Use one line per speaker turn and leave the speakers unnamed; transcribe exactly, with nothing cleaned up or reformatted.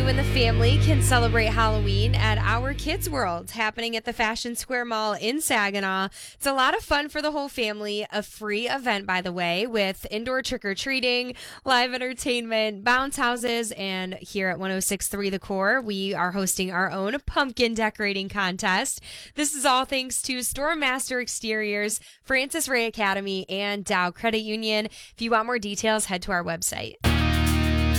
you and the family can celebrate Halloween at Our Kids World, happening at the Fashion Square Mall in Saginaw. It's a lot of fun for the whole family. A free event, by the way, with indoor trick-or-treating, live entertainment, bounce houses, and here at one oh six point three The Core, we are hosting our own pumpkin decorating contest. This is all thanks to Storm Master Exteriors, Francis Ray Academy, and Dow Credit Union. If you want more details, head to our website.